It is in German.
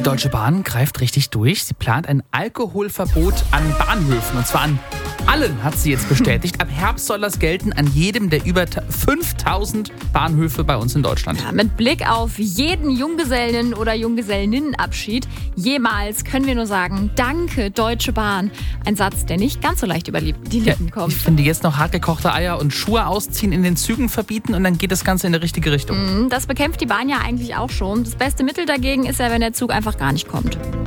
Die Deutsche Bahn greift richtig durch. Sie plant ein Alkoholverbot an Bahnhöfen. Und zwar an allen, hat sie jetzt bestätigt. Ab Herbst soll das gelten an jedem der über 5000 Bahnhöfe bei uns in Deutschland. Ja, mit Blick auf jeden Junggesellen- oder Junggesellinnenabschied jemals können wir nur sagen, danke Deutsche Bahn. Ein Satz, der nicht ganz so leicht über die Lippen kommt. Ich finde jetzt noch hartgekochte Eier und Schuhe ausziehen in den Zügen verbieten und dann geht das Ganze in die richtige Richtung. Das bekämpft die Bahn ja eigentlich auch schon. Das beste Mittel dagegen ist ja, wenn der Zug einfach gar nicht kommt.